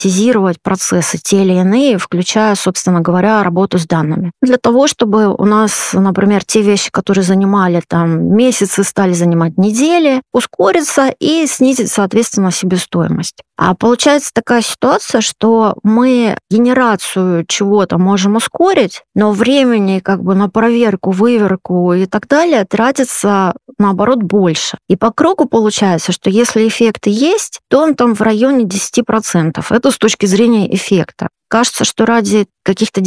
автоматизировать процессы те или иные, включая, собственно говоря, работу с данными. Для того, чтобы у нас, например, те вещи, которые занимали там месяцы, стали занимать недели, ускориться и снизить, соответственно, себестоимость. А получается такая ситуация, что мы генерацию чего-то можем ускорить, но времени как бы на проверку, выверку и так далее тратится, наоборот, больше. И по кругу получается, что если эффекты есть, то он там в районе 10%. Это с точки зрения эффекта. Кажется, что ради каких-то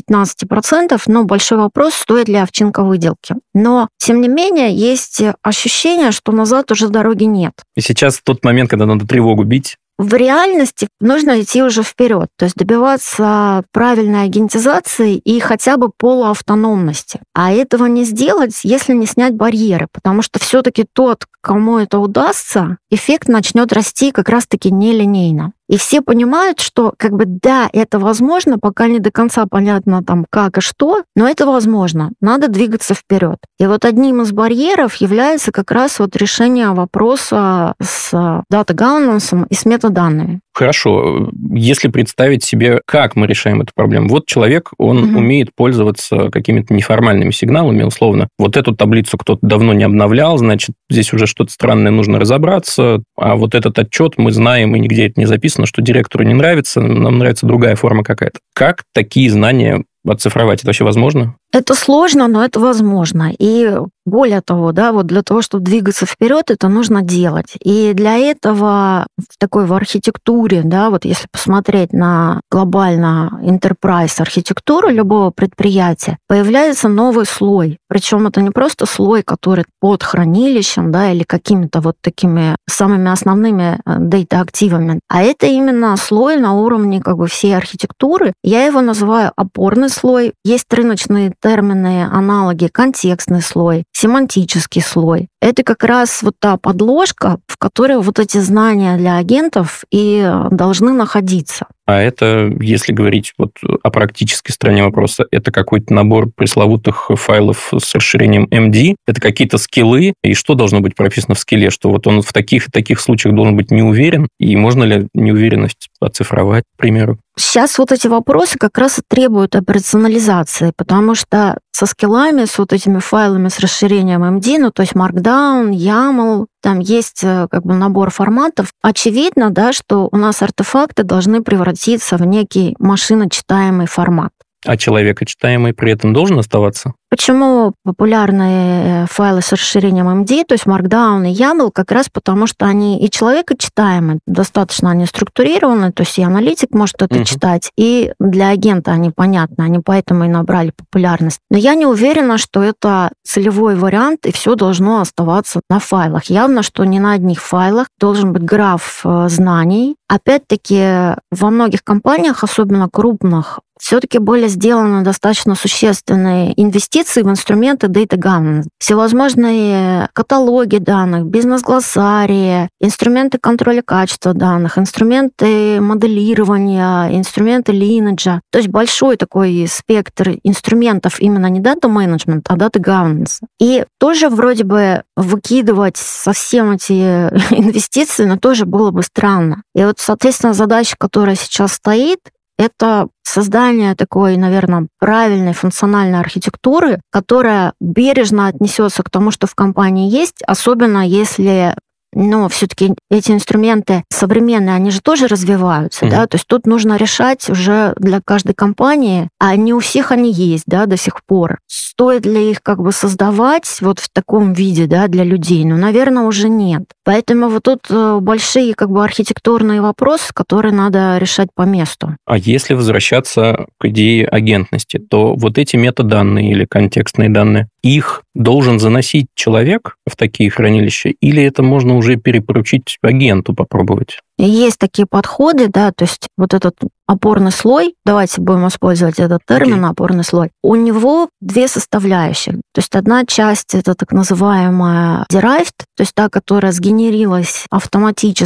10-15%, большой вопрос, стоит ли овчинка выделки. Но, тем не менее, есть ощущение, что назад уже дороги нет. И сейчас тот момент, когда надо тревогу бить. В реальности нужно идти уже вперед, то есть добиваться правильной агентизации и хотя бы полуавтономности. А этого не сделать, если не снять барьеры, потому что все-таки тот, кому это удастся, эффект начнет расти как раз-таки нелинейно. И все понимают, что да, это возможно, пока не до конца понятно там как и что, но это возможно, надо двигаться вперед. И вот одним из барьеров является как раз решение вопроса с data governance и с метаданными. Хорошо, если представить себе, как мы решаем эту проблему. Вот человек, он умеет пользоваться какими-то неформальными сигналами, условно. Вот эту таблицу кто-то давно не обновлял, значит, здесь уже что-то странное, нужно разобраться, а вот этот отчет мы знаем, и нигде это не записано, что директору не нравится, нам нравится другая форма какая-то. Как такие знания оцифровать? Это вообще возможно? Это сложно, но это возможно. И более того, для того, чтобы двигаться вперед, это нужно делать. И для этого в архитектуре, если посмотреть на глобально enterprise архитектуру любого предприятия, появляется новый слой. Причем это не просто слой, который под хранилищем, или какими-то такими самыми основными дейта-активами, а это именно слой на уровне всей архитектуры. Я его называю опорный слой. Есть рыночные термины, аналоги, контекстный слой, семантический слой. Это как раз та подложка, в которой эти знания для агентов и должны находиться. А это, если говорить о практической стороне вопроса, это какой-то набор пресловутых файлов с расширением MD, это какие-то скиллы, и что должно быть прописано в скилле, что он в таких и таких случаях должен быть не уверен, и можно ли неуверенность оцифровать, к примеру? Сейчас эти вопросы как раз и требуют операционализации, потому что со скиллами, с этими файлами с расширением MD, то есть Markdown, YAML, там есть набор форматов. Очевидно, что у нас артефакты должны превратиться в некий машиночитаемый формат. А человекочитаемый при этом должен оставаться? Почему популярны файлы с расширением MD, то есть Markdown и YAML, как раз потому, что они и человекочитаемы, достаточно они структурированы, то есть и аналитик может это читать, и для агента они понятны, они поэтому и набрали популярность. Но я не уверена, что это целевой вариант, и все должно оставаться на файлах. Явно, что не на одних файлах должен быть граф знаний. Опять-таки, во многих компаниях, особенно крупных, все-таки были сделаны достаточно существенные инвестиции в инструменты Data Governance. Всевозможные каталоги данных, бизнес-глоссарии, инструменты контроля качества данных, инструменты моделирования, инструменты линеджа. То есть большой такой спектр инструментов именно не Data Management, а Data Governance. И тоже вроде бы выкидывать совсем эти инвестиции, но тоже было бы странно. И соответственно, задача, которая сейчас стоит, это создание такой, наверное, правильной функциональной архитектуры, которая бережно отнесется к тому, что в компании есть, особенно если все-таки эти инструменты современные, они же тоже развиваются, то есть тут нужно решать уже для каждой компании, а не у всех они есть, до сих пор. Стоит ли их создавать в таком виде, для людей? Наверное, уже нет. Поэтому тут большие архитектурные вопросы, которые надо решать по месту. А если возвращаться к идее агентности, то эти метаданные или контекстные данные, их должен заносить человек в такие хранилища, или это можно уже перепоручить агенту попробовать? Есть такие подходы, то есть этот опорный слой, давайте будем использовать этот термин, опорный слой, у него две составляющих. То есть одна часть — это так называемая derived, то есть та, которая сгенерилась автоматически.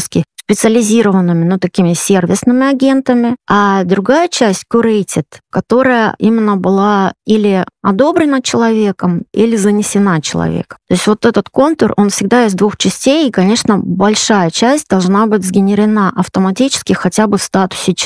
специализированными, такими сервисными агентами, а другая часть curated, которая именно была или одобрена человеком, или занесена человеком. То есть вот этот контур, он всегда из двух частей, и, конечно, большая часть должна быть сгенерена автоматически хотя бы в статусе